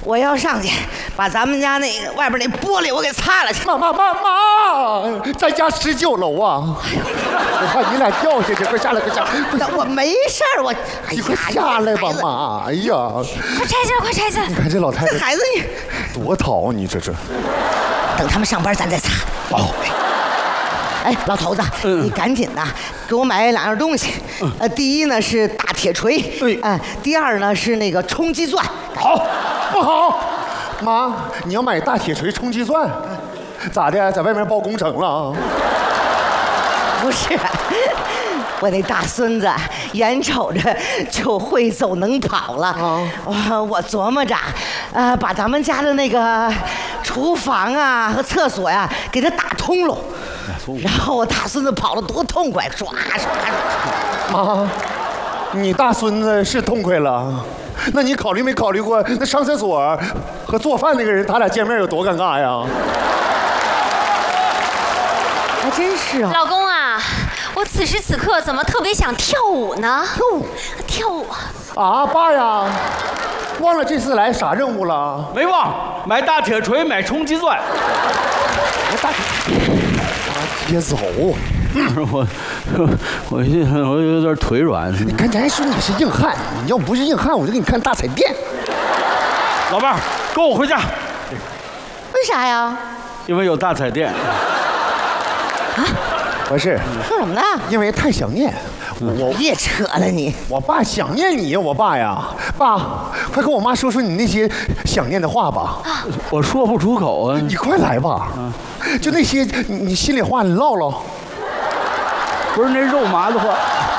我要上去把咱们家那个外边那玻璃我给擦了去。 妈，咱家19楼啊！我怕你俩掉下去，快下来，快下来！ 我没事儿，我你快下来吧，妈！哎呀， 快拆下来，快拆下来！ 你看这老太太， 这孩子你多淘你这是。 等他们上班咱再擦。 哦。 哎，老头子，你赶紧的给我买2样东西。第一呢是大铁锤，第二呢是那个冲击钻。 好，不好，妈，你要买大铁锤、冲击钻，咋的？在外面包工程了啊？ 不是，我那大孙子眼瞅着就会走能跑了。我琢磨着，把咱们家的那个厨房啊和厕所呀给他打通了。然后我大孙子跑得多痛快，唰唰唰。 妈，你大孙子是痛快了，那你没考虑过那上厕所和做饭那个人他俩见面有多尴尬呀？ 还真是啊。 老公啊，我此时此刻怎么特别想跳舞呢？跳舞啊，爸呀，忘了这次来啥任务了？ 没忘，买大铁锤，买冲击钻。 别走！ 我有点腿软。 你刚才说你是硬汉，你要不是硬汉，我就给你看大彩电。 老伴儿，跟我回家。 为啥呀？ 因为有大彩电。 啊？ 不是。 说什么呢？ 因为太想念。 我别扯了你。 我爸想念你呀，我爸呀，爸，快跟我妈说说你那些想念的话吧。 我说不出口啊。 你快来吧。就那些你心里话，你唠唠。 不是那肉麻的话。